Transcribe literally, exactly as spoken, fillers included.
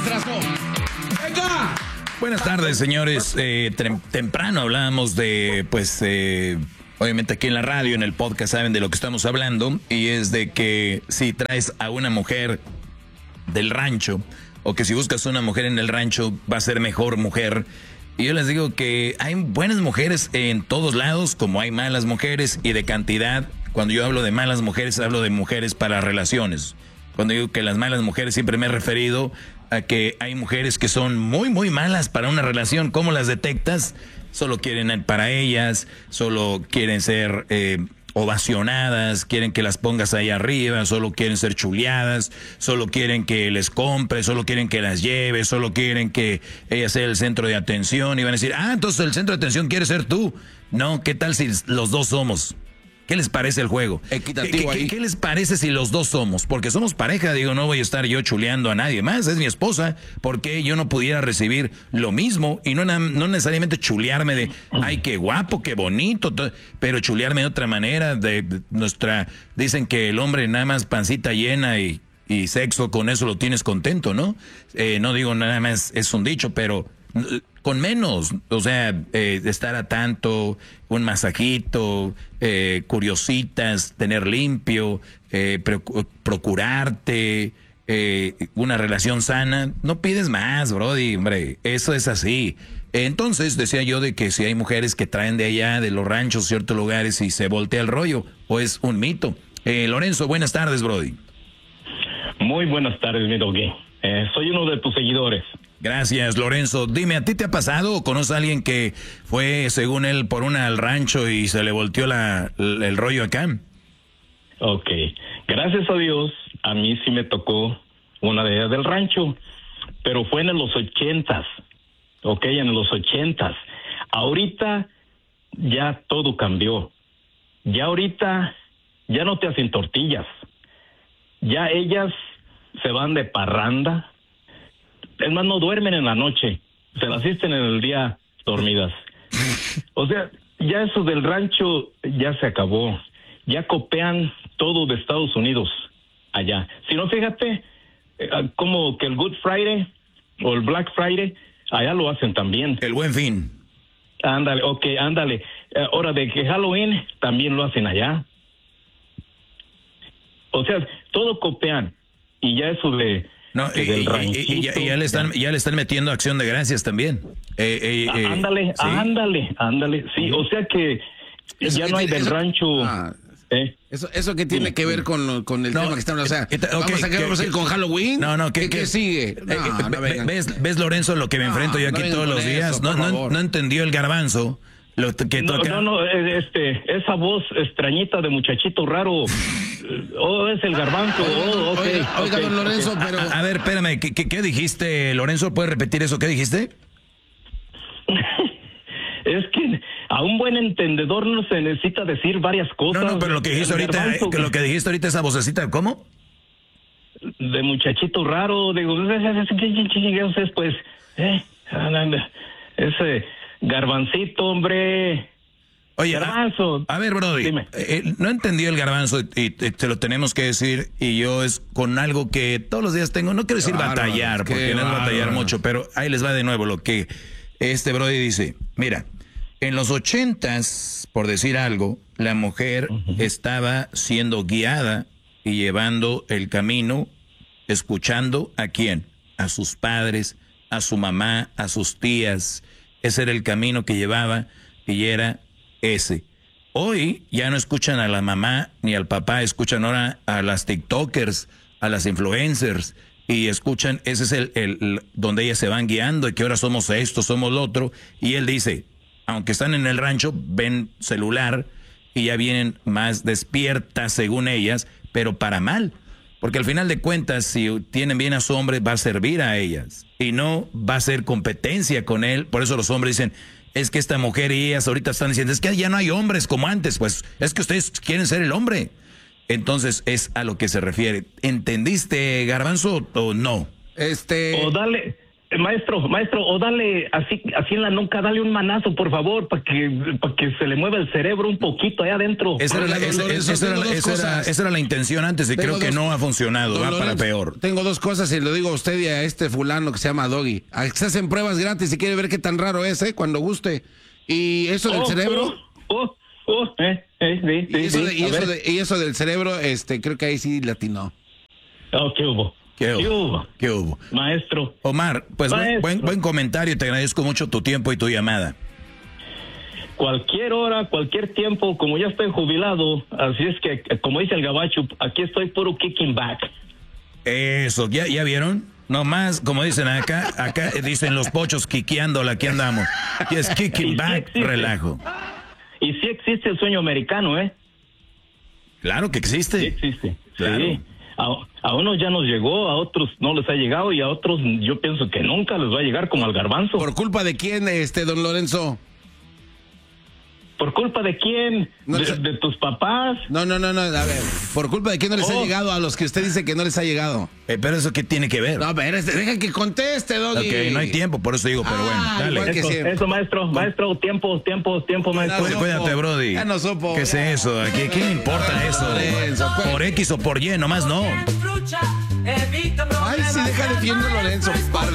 Erasmo. ¡Venga! Buenas tardes, señores. Eh, temprano hablábamos de, pues, eh, obviamente aquí en la radio, en el podcast, saben de lo que estamos hablando. Y es de que si traes a una mujer del rancho, o que si buscas una mujer en el rancho, va a ser mejor mujer. Y yo les digo que hay buenas mujeres en todos lados, como hay malas mujeres, y de cantidad. Cuando yo hablo de malas mujeres, hablo de mujeres para relaciones. Cuando digo que las malas mujeres, siempre me he referido a que hay mujeres que son muy, muy malas para una relación. ¿Cómo las detectas? Solo quieren para ellas, solo quieren ser eh, ovacionadas, quieren que las pongas ahí arriba, solo quieren ser chuleadas, solo quieren que les compres, solo quieren que las lleves, solo quieren que ella sea el centro de atención. Y van a decir, ah, entonces el centro de atención quiere ser tú. No, ¿qué tal si los dos somos? ¿Qué les parece el juego? Equitativo ¿Qué, ahí. ¿Qué, ¿Qué les parece si los dos somos? Porque somos pareja, digo, no voy a estar yo chuleando a nadie más, es mi esposa. ¿Por qué yo no pudiera recibir lo mismo? Y no, no necesariamente chulearme de, ay, qué guapo, qué bonito, pero chulearme de otra manera, de, de nuestra, dicen que el hombre nada más pancita llena y, y sexo, con eso lo tienes contento, ¿no? Eh, no digo nada más, es un dicho, pero con menos, o sea, eh, estar a tanto, un masajito, eh, curiositas, tener limpio, eh, proc- procurarte, eh, una relación sana, no pides más, brody, hombre, eso es así. Entonces decía yo de que si hay mujeres que traen de allá, de los ranchos, ciertos lugares y se voltea el rollo, o es un mito. Eh, Lorenzo, buenas tardes, brody. Muy buenas tardes, mi doggy. Eh, soy uno de tus seguidores. Gracias, Lorenzo. Dime, ¿a ti te ha pasado o conoces a alguien que fue, según él, por una al rancho y se le volteó la, el, el rollo acá? Ok. Gracias a Dios, a mí sí me tocó una de ellas del rancho, pero fue en los ochentas. Ok, en los ochentas. Ahorita ya todo cambió. Ya ahorita ya no te hacen tortillas. Ya ellas se van de parranda. Es más, no duermen en la noche, se las asisten en el día dormidas. O sea, ya eso del rancho ya se acabó. Ya copian todo de Estados Unidos allá. Si no, fíjate, eh, como que el Good Friday o el Black Friday, allá lo hacen también. El Buen Fin. Ándale, ok, ándale. Eh, hora de que Halloween también lo hacen allá. O sea, todo copian. Y ya eso de... No, y, y, y, y, ya, y ya le están ya le están metiendo acción de gracias también. Eh, eh, eh, ándale, ¿sí? ándale, ándale. Sí, uh-huh. O sea que eso ya que no hay del eso, rancho. Ah, ¿eh? Eso, eso que tiene que ver con, con el no, tema que estamos, o sea, eh, okay, vamos a qué vamos a ir con Halloween. No, no, ¿qué, ¿qué, qué sigue? No, eh, no ves, ves Lorenzo lo que me enfrento no, yo aquí no todos los días. Eso, no, no, no entendió el garbanzo. Lo que no, toca. no, no, este, esa voz extrañita de muchachito raro, oh, es el garbanzo, oh, okay, oiga, oiga okay, don Lorenzo, okay. pero... A, a ver, espérame, ¿qué, qué, ¿qué dijiste, Lorenzo? ¿Puedes repetir eso? ¿Qué dijiste? Es que a un buen entendedor no se necesita decir varias cosas. No, no, pero lo que dijiste ahorita, garbanzo, que lo que dijiste ahorita, esa vocecita, ¿cómo? De muchachito raro, digo, ¿qué pues? ¿Eh? Ese... Garbancito, hombre. Oye, garbanzo. A, a ver, Brody, eh, no entendió el garbanzo y, y te lo tenemos que decir. Y yo es con algo que todos los días tengo, no quiero decir bárbaro, batallar, porque no es batallar mucho, pero ahí les va de nuevo lo que este Brody dice. Mira, en los ochentas, por decir algo, la mujer uh-huh. estaba siendo guiada y llevando el camino, escuchando a quién, a sus padres, a su mamá, a sus tías. Ese era el camino que llevaba y era ese. Hoy ya no escuchan a la mamá ni al papá, escuchan ahora a las TikTokers, a las influencers y escuchan, ese es el, el, el donde ellas se van guiando y que ahora somos esto, somos lo otro. Y él dice, aunque están en el rancho, ven celular y ya vienen más despiertas según ellas, pero para mal. Porque al final de cuentas, si tienen bien a su hombre, va a servir a ellas. Y no va a ser competencia con él. Por eso los hombres dicen, es que esta mujer y ellas ahorita están diciendo, es que ya no hay hombres como antes. Pues es que ustedes quieren ser el hombre. Entonces es a lo que se refiere. ¿Entendiste, Garbanzo, o no? Este... O dale, Maestro, maestro, o dale así, así en la nuca, dale un manazo, por favor, para que, para que se le mueva el cerebro un poquito allá adentro. Esa era la, esa, esa, esa, era, la, esa, era, esa era la intención antes y tengo creo dos, que no ha funcionado, va para peor. Tengo dos cosas y le digo a usted y a este fulano que se llama Doggy. Se hacen pruebas gratis y quiere ver qué tan raro es, ¿eh? Cuando guste. Y eso del oh, cerebro... Oh, oh, oh, eh, eh, sí, y, eso sí, de, y, eso de, y eso del cerebro, este, creo que ahí sí latinó. Oh, ¿qué hubo? ¿Qué hubo? ¿Qué hubo? ¿Qué hubo? Maestro. Omar, pues Maestro. Buen, buen comentario, te agradezco mucho tu tiempo y tu llamada. Cualquier hora, cualquier tiempo, como ya estoy jubilado, así es que, como dice el gabacho, aquí estoy puro kicking back. Eso, ¿ya, ya vieron? No más, como dicen acá, acá dicen los pochos quiqueándola, aquí andamos. Y es kicking back, sí relajo. Y sí existe el sueño americano, ¿eh? Claro que existe. Sí existe, claro. Sí. A, a unos ya nos llegó, a otros no les ha llegado y a otros yo pienso que nunca les va a llegar como al garbanzo. ¿Por culpa de quién, este, don Lorenzo? ¿Por culpa de quién? No, ¿De, ¿De tus papás? No, no, no, no, a ver, ¿por culpa de quién no les oh. ha llegado a los que usted dice que no les ha llegado? Eh, pero eso qué tiene que ver. No, pero este, deja que conteste, Doggy. Ok, no hay tiempo, por eso digo, pero ah, bueno, dale. Eso, eso, maestro, maestro, tiempo, tiempo, tiempo, maestro. No Cuídate, Brody. Ya no supo. ¿Qué es eso? ¿A quién, quién le importa eso? Lorenzo, pues. Por X o por Y, nomás no. Ay, sí, deja de fiendo, Lorenzo.